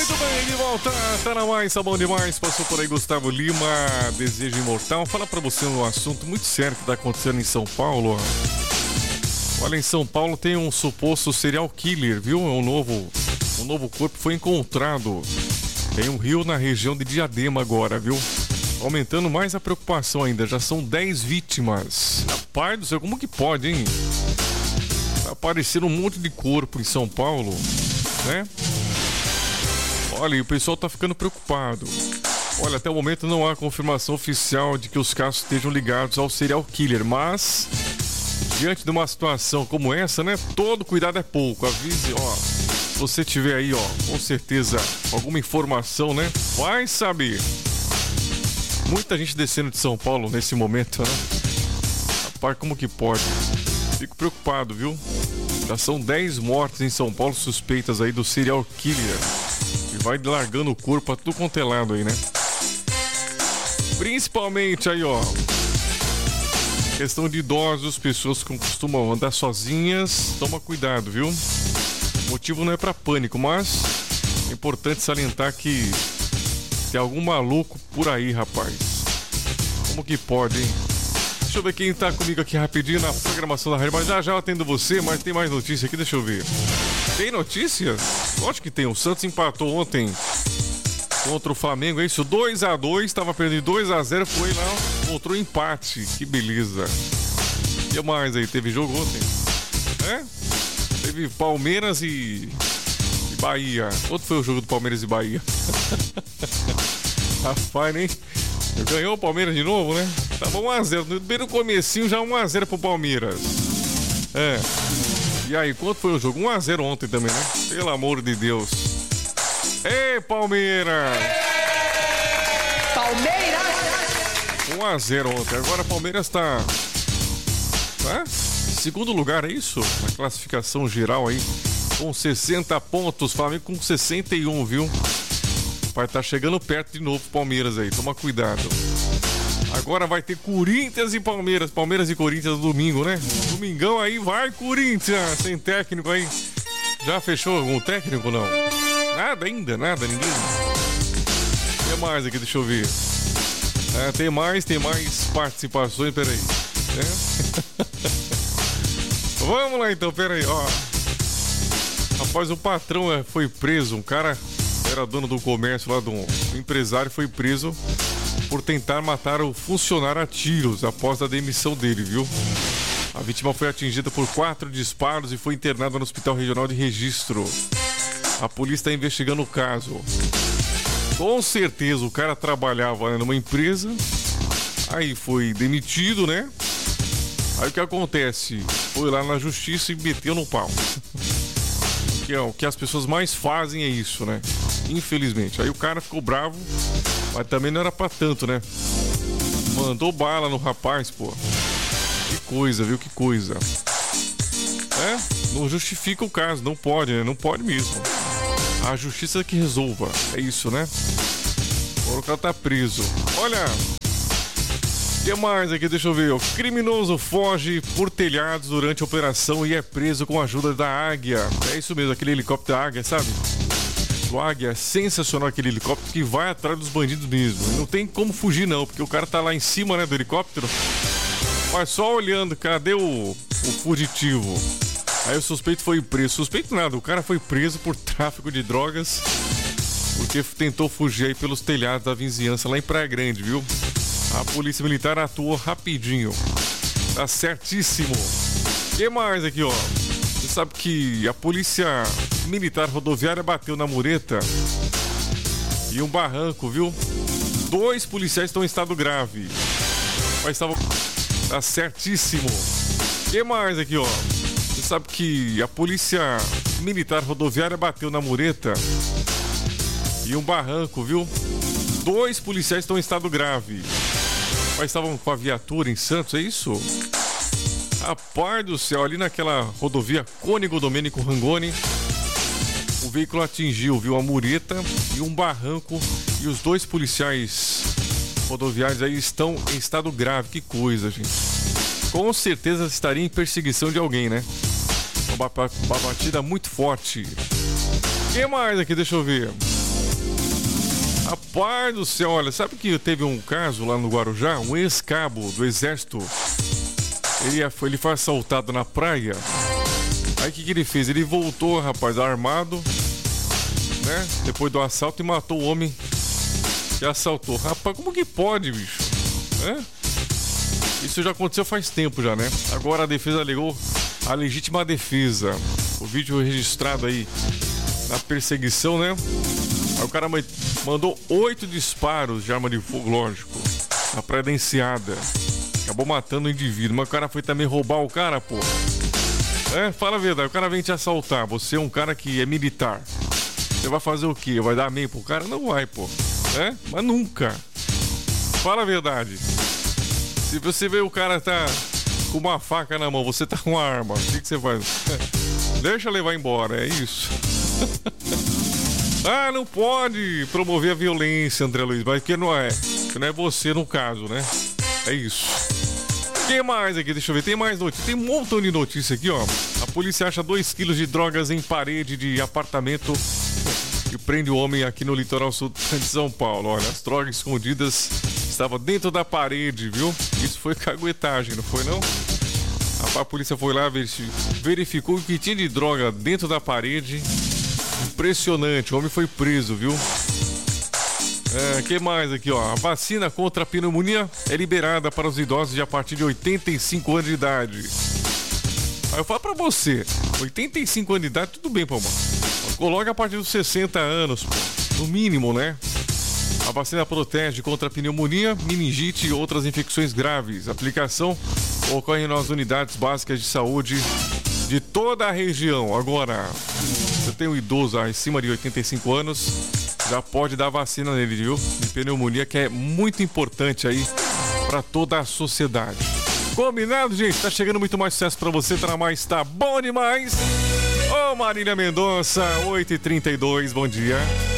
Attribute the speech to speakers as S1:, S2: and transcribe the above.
S1: Muito bem, de volta, tá na mais, tá bom demais. Passou por aí Gustavo Lima, Desejo Imortal. Fala pra você um assunto muito sério que tá acontecendo em São Paulo. Olha, em São Paulo tem um suposto serial killer, viu? Um novo corpo foi encontrado em um rio na região de Diadema agora, viu? Aumentando mais a preocupação ainda, já são 10 vítimas. Rapaz do céu, como que pode, hein? Tá aparecendo um monte de corpo em São Paulo, né? Olha, e o pessoal tá ficando preocupado. Olha, até o momento não há confirmação oficial de que os casos estejam ligados ao serial killer, mas diante de uma situação como essa, né, todo cuidado é pouco. Avise, ó, se você tiver aí, ó, com certeza alguma informação, né, vai saber. Muita gente descendo de São Paulo nesse momento, né? Rapaz, como que pode? Fico preocupado, viu? Já são 10 mortes em São Paulo suspeitas aí do serial killer. E vai largando o corpo a tudo quanto é lado aí, né? Principalmente aí, ó, questão de idosos, pessoas que costumam andar sozinhas. Toma cuidado, viu? O motivo não é pra pânico, mas é importante salientar que tem algum maluco por aí, rapaz. Como que pode, hein? Deixa eu ver quem tá comigo aqui rapidinho na programação da rádio. Mas já eu atendo você, mas tem mais notícia aqui, deixa eu ver. Tem notícia? Lógico que tem. O Santos empatou ontem contra o Flamengo, é isso? 2-2, tava perdendo 2-0, foi lá, encontrou empate. Que beleza. O que mais aí? Teve jogo ontem? É? Teve Palmeiras e Bahia. Outro foi o jogo do Palmeiras e Bahia. Rapaz, hein? Ganhou o Palmeiras de novo, né? Tava 1-0. Bem no comecinho já 1-0 pro Palmeiras. É. E aí, quanto foi o jogo? 1-0 ontem também, né? Pelo amor de Deus. Ei, Palmeiras!
S2: Palmeiras!
S1: 1-0 ontem. Agora o Palmeiras tá em segundo lugar, é isso? Na classificação geral aí. Com 60 pontos. Flamengo com 61, viu? Vai estar chegando perto de novo o Palmeiras aí. Toma cuidado. Agora vai ter Corinthians e Palmeiras. Palmeiras e Corinthians no domingo, né? Domingão aí, vai Corinthians. Sem técnico aí. Já fechou algum técnico, não? Nada ainda, nada, ninguém. O que mais aqui? Deixa eu ver. Tem mais participações, peraí. Vamos lá então, peraí, ó. Rapaz, o patrão foi preso. Um cara era dono do comércio lá, do empresário, foi preso por tentar matar o funcionário a tiros após a demissão dele, viu? A vítima foi atingida por 4 disparos e foi internada no Hospital Regional de Registro. A polícia está investigando o caso. Com certeza o cara trabalhava numa empresa, aí foi demitido, né? Aí o que acontece? Foi lá na justiça e meteu no pau. O que as pessoas mais fazem é isso, né? Infelizmente. Aí o cara ficou bravo, mas também não era pra tanto, né? Mandou bala no rapaz, pô. Que coisa, viu? Que coisa. Não justifica o caso, não pode, né? Não pode mesmo. A justiça que resolva. É isso, né? Agora o cara tá preso. Olha, o que mais aqui? Deixa eu ver. O criminoso foge por telhados durante a operação e é preso com a ajuda da Águia. É isso mesmo, aquele helicóptero Águia, sabe? O Águia é sensacional, aquele helicóptero que vai atrás dos bandidos mesmo. Não tem como fugir não, porque o cara tá lá em cima, né, do helicóptero. Mas só olhando, cadê o fugitivo? Aí o suspeito foi preso. Suspeito nada, o cara foi preso por tráfico de drogas, porque tentou fugir aí pelos telhados da vizinhança lá em Praia Grande, viu? A polícia militar atuou rapidinho. Tá certíssimo. O que mais aqui, ó? Você sabe que a polícia militar rodoviária bateu na mureta e um barranco, viu? 2 policiais estão em estado grave. Mas estavam... Tá certíssimo. O que mais aqui, ó? Você sabe que a polícia militar rodoviária bateu na mureta e um barranco, viu? 2 policiais estão em estado grave. Mas estavam com a viatura em Santos, é isso? Rapaz do céu, ali naquela rodovia Cônego Domênico Rangoni, o veículo atingiu, viu, a mureta e um barranco, e os 2 policiais rodoviários aí estão em estado grave. Que coisa, gente. Com certeza estaria em perseguição de alguém, né? Uma batida muito forte. O que mais aqui? Deixa eu ver. Rapaz do céu, olha, sabe que teve um caso lá no Guarujá, um ex-cabo do exército, ele foi assaltado na praia. Aí o que ele fez? Ele voltou, rapaz, armado, né? Depois do assalto e matou o homem que assaltou. Rapaz, como que pode, bicho? Isso já aconteceu faz tempo já, né? Agora a defesa alegou a legítima defesa. O vídeo registrado aí na perseguição, né? Aí o cara mandou 8 disparos de arma de fogo, lógico, na praia da Enseada. Acabou matando o indivíduo, mas o cara foi também roubar o cara, pô. Fala a verdade, o cara vem te assaltar, você é um cara que é militar. Você vai fazer o quê? Vai dar amém pro cara? Não vai, pô. Mas nunca. Fala a verdade. Se você vê o cara tá com uma faca na mão, você tá com uma arma, o que você faz? Deixa levar embora, é isso. Não pode promover a violência, André Luiz, mas que não é você no caso, né? É isso. O que mais aqui? Deixa eu ver, tem mais notícia. Tem um montão de notícia aqui, ó. A polícia acha 2 quilos de drogas em parede de apartamento e prende o homem aqui no litoral sul de São Paulo. Olha, as drogas escondidas estavam dentro da parede, viu? Isso foi caguetagem, não foi não? A polícia foi lá, verificou o que tinha de droga dentro da parede. Impressionante, o homem foi preso, viu? Que mais aqui, ó? A vacina contra a pneumonia é liberada para os idosos de a partir de 85 anos de idade. Aí eu falo pra você, 85 anos de idade, tudo bem, pô, mano. Coloca a partir dos 60 anos, pô. No mínimo, né? A vacina protege contra a pneumonia, meningite e outras infecções graves. A aplicação ocorre nas unidades básicas de saúde de toda a região. Agora, você tem um idoso acima de 85 anos, já pode dar vacina nele, viu? De pneumonia, que é muito importante aí para toda a sociedade. Combinado, gente? Tá chegando muito mais sucesso pra você, tá mais, tá bom demais. Ô, Marília Mendonça, 8h32, bom dia.